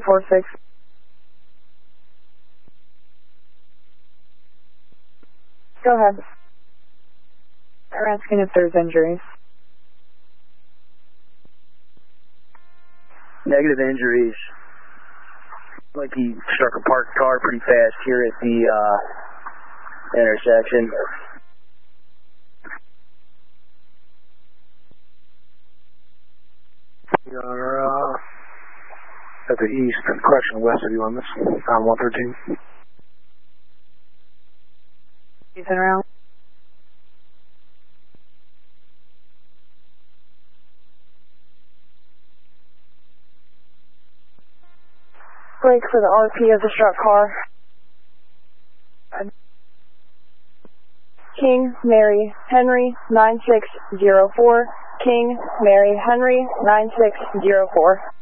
346. Go ahead. They're asking if there's injuries. Negative injuries. Like he struck a parked car pretty fast here at the intersection. You are at the east and correction west of you on this, on 113. He's in around. Brake for the RP of the struck car. King, Mary, Henry, 9604. King, Mary, Henry, 9604.